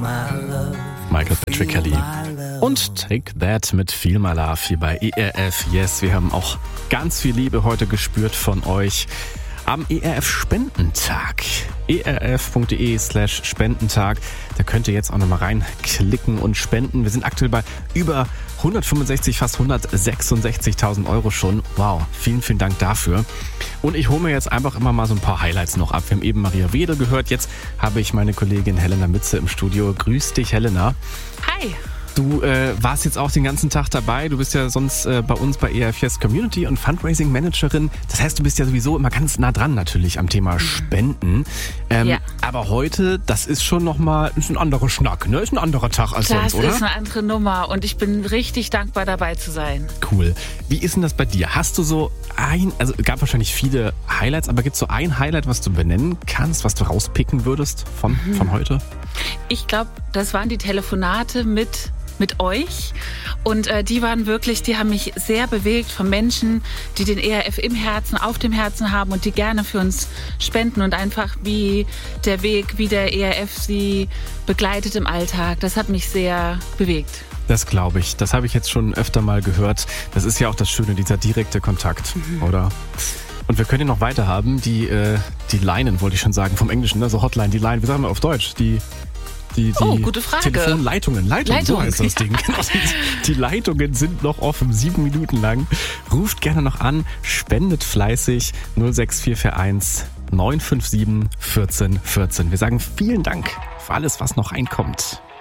Michael Patrick Kelly und Take That mit Feel My Love hier bei ERF. Yes, wir haben auch ganz viel Liebe heute gespürt von euch am ERF-Spendentag. erf.de/Spendentag. Da könnt ihr jetzt auch nochmal reinklicken und spenden. Wir sind aktuell bei über 165, fast 166.000 Euro schon. Wow, vielen, vielen Dank dafür. Und ich hole mir jetzt einfach immer mal so ein paar Highlights noch ab. Wir haben eben Maria Wedel gehört. Jetzt habe ich meine Kollegin Helena Mütze im Studio. Grüß dich, Helena. Hi. Du warst jetzt auch den ganzen Tag dabei. Du bist ja sonst bei uns bei ERF Yes Community und Fundraising Managerin. Das heißt, du bist ja sowieso immer ganz nah dran natürlich am Thema Spenden. Ja. Aber heute, das ist schon nochmal ein anderer Schnack, ne? Ist ein anderer Tag als sonst, oder? Das ist eine andere Nummer und ich bin richtig dankbar, dabei zu sein. Cool. Wie ist denn das bei dir? Hast du so also es gab wahrscheinlich viele Highlights, aber gibt es so ein Highlight, was du benennen kannst, was du rauspicken würdest von heute? Ich glaube, das waren die Telefonate mit euch und die haben mich sehr bewegt von Menschen, die den ERF im Herzen, auf dem Herzen haben und die gerne für uns spenden und einfach wie der ERF sie begleitet im Alltag. Das hat mich sehr bewegt. Das glaube ich. Das habe ich jetzt schon öfter mal gehört. Das ist ja auch das Schöne, dieser direkte Kontakt, oder? Und wir können ja noch weiter haben, die Leinen, wollte ich schon sagen, vom Englischen, ne? So Hotline, die Line, wie sagen wir auf Deutsch? Die gute Frage. Telefonleitungen. Leitung, so heißt das Ding. Genau. Die Leitungen sind noch offen, 7 Minuten lang. Ruft gerne noch an, spendet fleißig 06441 957 14 14. Wir sagen vielen Dank für alles, was noch reinkommt.